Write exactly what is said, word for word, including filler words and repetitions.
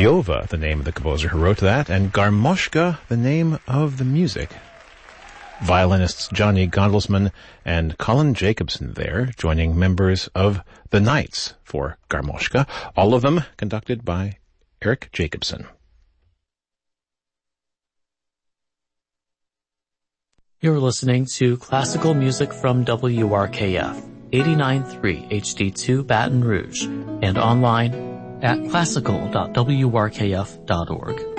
Vorobyova, the name of the composer who wrote that, and Garmoshka, the name of the music. Violinists Johnny Gondelsman and Colin Jacobson there, joining members of the Knights for Garmoshka, all of them conducted by Eric Jacobson. You're listening to classical music from W R K F, eighty-nine point three H D two Baton Rouge, and online at classical dot w r k f dot org.